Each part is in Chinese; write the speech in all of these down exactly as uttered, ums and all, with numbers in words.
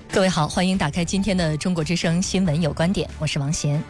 各位好，欢迎打开今天的中国之声新闻有观点，我是王贤。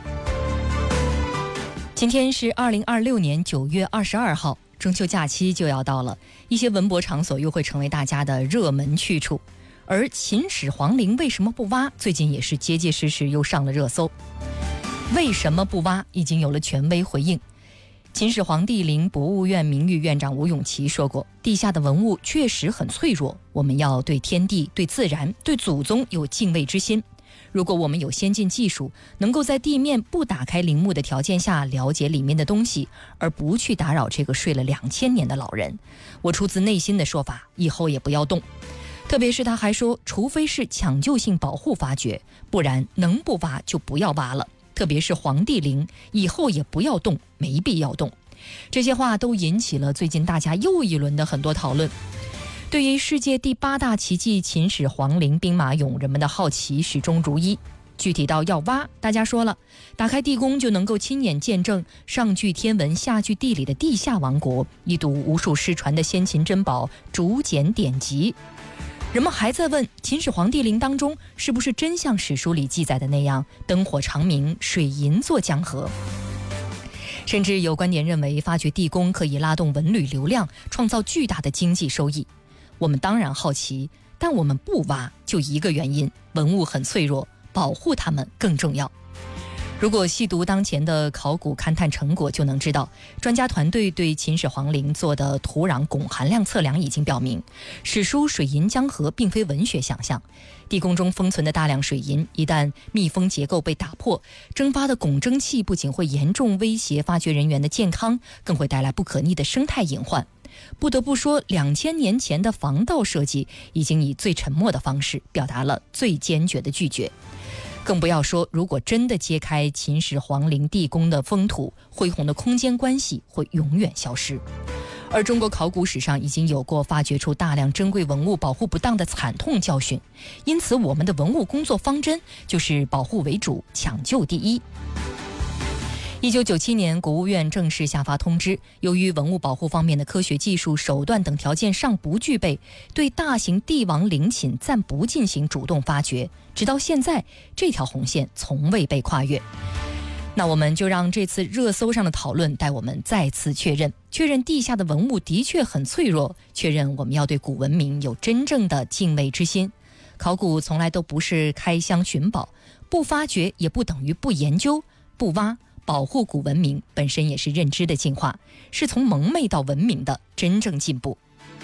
今天是二零二六年九月二十二号，中秋假期就要到了，一些文博场所又会成为大家的热门去处。而秦始皇陵为什么不挖？最近也是结结实实又上了热搜。为什么不挖？已经有了权威回应。秦始皇帝陵博物院名誉院长吴永琪说过，地下的文物确实很脆弱，我们要对天地、对自然、对祖宗有敬畏之心。如果我们有先进技术，能够在地面不打开陵墓的条件下了解里面的东西，而不去打扰这个睡了两千年的老人，我出自内心的说法，以后也不要动。特别是他还说，除非是抢救性保护发掘，不然能不挖就不要挖了。特别是皇帝陵，以后也不要动，没必要动。这些话都引起了最近大家又一轮的很多讨论。对于世界第八大奇迹秦始皇陵兵马俑，人们的好奇始终如一。具体到要挖，大家说了，打开地宫就能够亲眼见证上具天文下具地理的地下王国，一睹无数失传的先秦珍宝竹简典籍。人们还在问，秦始皇帝陵当中是不是真像史书里记载的那样，灯火长明，水银作江河？甚至有观点认为，发掘地宫可以拉动文旅流量，创造巨大的经济收益。我们当然好奇，但我们不挖，就一个原因：文物很脆弱，保护它们更重要。如果细读当前的考古勘探成果，就能知道，专家团队对秦始皇陵做的土壤汞含量测量已经表明，史书水银江河并非文学想象。地宫中封存的大量水银，一旦密封结构被打破，蒸发的汞蒸气不仅会严重威胁发掘人员的健康，更会带来不可逆的生态隐患。不得不说，两千年前的防盗设计已经以最沉默的方式表达了最坚决的拒绝。更不要说，如果真的揭开秦始皇陵地宫的封土，恢宏的空间关系会永远消失。而中国考古史上已经有过发掘出大量珍贵文物保护不当的惨痛教训，因此我们的文物工作方针就是保护为主，抢救第一。一九九七年，国务院正式下发通知，由于文物保护方面的科学技术手段等条件尚不具备，对大型帝王陵寝暂不进行主动发掘。直到现在，这条红线从未被跨越。那我们就让这次热搜上的讨论带我们再次确认，确认地下的文物的确很脆弱，确认我们要对古文明有真正的敬畏之心。考古从来都不是开箱寻宝，不发掘也不等于不研究，不挖。保护古文明本身也是认知的进化，是从蒙昧到文明的真正进步。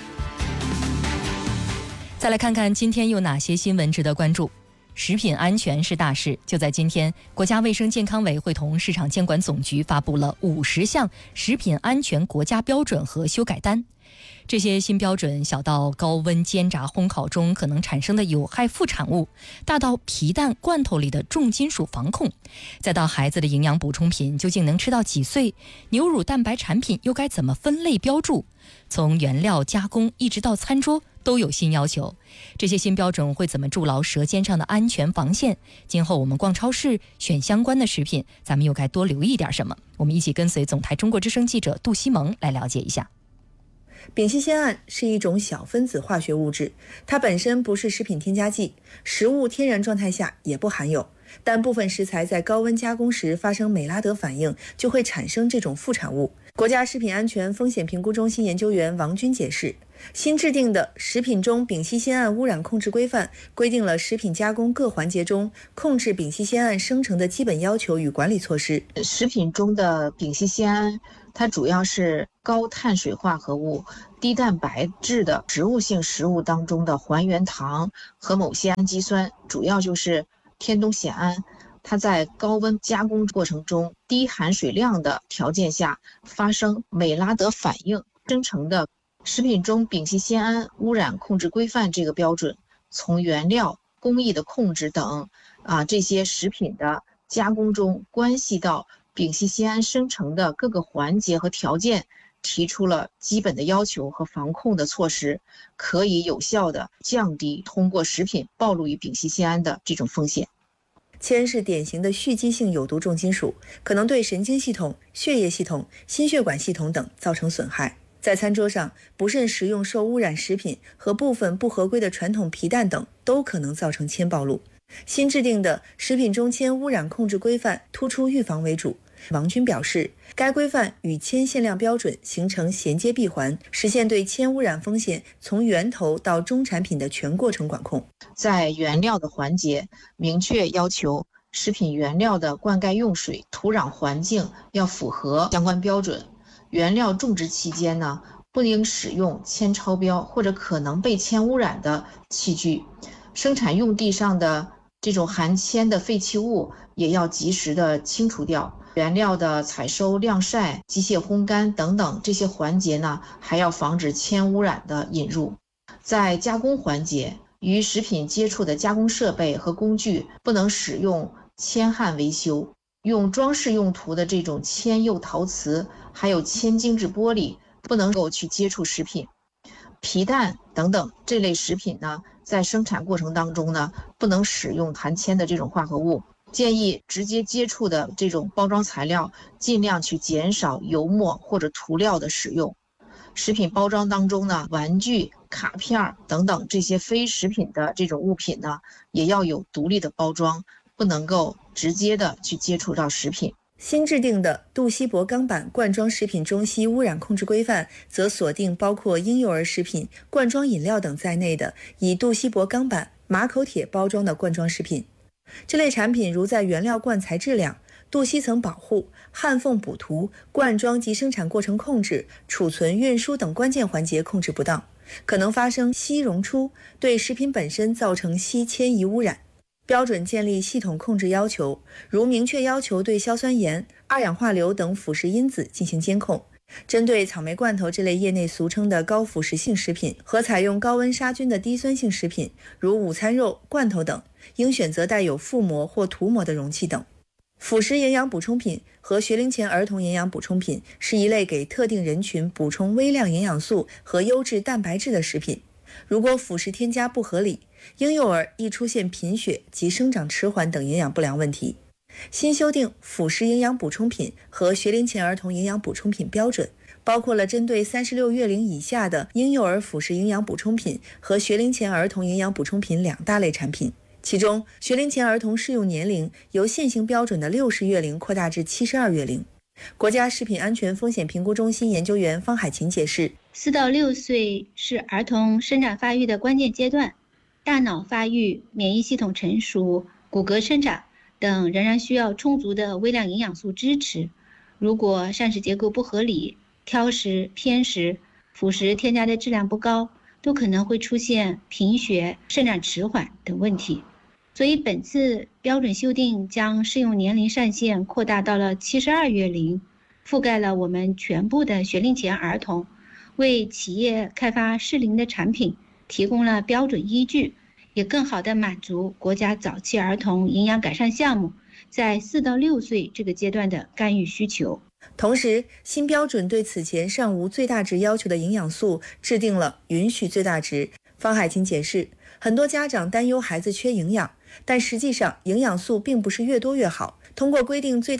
再来看看今天有哪些新闻值得关注。食品安全是大事，就在今天，国家卫生健康委会同市场监管总局发布了五十项食品安全国家标准和修改单。这些新标准小到高温煎炸烘烤中可能产生的有害副产物，大到皮蛋罐头里的重金属防控，再到孩子的营养补充品究竟能吃到几岁，牛乳蛋白产品又该怎么分类标注，从原料加工一直到餐桌都有新要求。这些新标准会怎么筑牢舌尖上的安全防线？今后我们逛超市选相关的食品，咱们又该多留意点什么？我们一起跟随总台中国之声记者杜西蒙来了解一下。 丙烯酰胺是一种小分子化学物质，它本身不是食品添加剂，食物天然状态下也不含有，但部分食材在高温加工时发生美拉德反应，就会产生这种副产物。国家食品安全风险评估中心研究员王军解释，新制定的《食品中丙烯酰胺污染控制规范》规定了食品加工各环节中控制丙烯酰胺生成的基本要求与管理措施。 食品中的丙烯酰胺它主要是高碳水化合物、低蛋白质的植物性食物当中的还原糖和某些氨基酸，主要就是天冬酰胺。它在高温加工过程中低含水量的条件下发生美拉德反应生成的。食品中丙烯酰胺污染控制规范这个标准，从原料、工艺的控制等啊这些食品的加工中关系到丙烯酰胺生成的各个环节和条件，提出了基本的要求和防控的措施，可以有效地降低通过食品暴露于丙烯酰胺的这种风险。 铅是典型的蓄积性有毒重金属，可能对神经系统、血液系统、心血管系统等造成损害。 在餐桌上不慎食用受污染食品和部分不合规的传统皮蛋等，都可能造成铅暴露。新制定的食品中铅污染控制规范突出预防为主。王军表示，该规范与铅限量标准形成衔接闭环，实现对铅污染风险从源头到终产品的全过程管控。 在原料的环节，明确要求食品原料的灌溉用水、土壤环境要符合相关标准。原料种植期间呢，不应使用铅超标或者可能被铅污染的器具。生产用地上的这种含铅的废弃物也要及时的清除掉。原料的采收、晾晒、机械烘干等等这些环节呢，还要防止铅污染的引入。在加工环节，与食品接触的加工设备和工具不能使用铅焊维修，用装饰用途的这种铅釉陶瓷还有铅精制玻璃不能够去接触食品。皮蛋等等这类食品呢，在生产过程当中呢，不能使用含铅的这种化合物。建议直接接触的这种包装材料尽量去减少油墨或者涂料的使用。食品包装当中呢，玩具、卡片等等这些非食品的这种物品呢，也要有独立的包装，不能够直接的去接触到食品。 新制定的杜锡箔钢板罐装食品中稀污染控制规范则锁定包括婴幼儿食品、罐装饮料等在内的以杜锡箔钢板、马口铁包装的罐装食品。这类产品如在原料罐材质量、镀锡层保护、焊缝补涂、灌装及生产过程控制、储存、运输等关键环节控制不当，可能发生锡溶出，对食品本身造成锡铅遗污染。标准建立系统控制要求，如明确要求对硝酸盐、二氧化硫等腐蚀因子进行监控。针对草莓罐头这类业内俗称的高腐蚀性食品和采用高温杀菌的低酸性食品，如午餐肉、罐头等，应选择带有覆膜或涂膜的容器等。辅食营养补充品和学龄前儿童营养补充品是一类给特定人群补充微量营养素和优质蛋白质的食品。如果辅食添加不合理，婴幼儿易出现贫血及生长迟缓等营养不良问题。新修订辅食营养补充品和学龄前儿童营养补充品标准，包括了针对三十六月龄以下的婴幼儿辅食营养补充品和学龄前儿童营养补充品两大类产品。其中，学龄前儿童适用年龄由现行标准的六十月龄扩大至七十二月龄。国家食品安全风险评估中心研究员方海琴解释， 四到六岁是儿童生长发育的关键阶段，大脑发育、免疫系统成熟、骨骼生长等仍然需要充足的微量营养素支持。如果膳食结构不合理、挑食、偏食、辅食添加的质量不高，都可能会出现贫血、生长迟缓等问题。所以本次标准修订将适用年龄上限扩大到了七十二月龄，覆盖了我们全部的学龄前儿童，为企业开发适龄的产品提供了标准依据，也更好地满足国家早期儿童营养改善项目在四到六岁这个阶段的干预需求。 同时，新标准对此前尚无最大值要求的营养素制定了允许最大值。方海琴解释，很多家长担忧孩子缺营养，但实际上营养素并不是越多越好。通过规定最大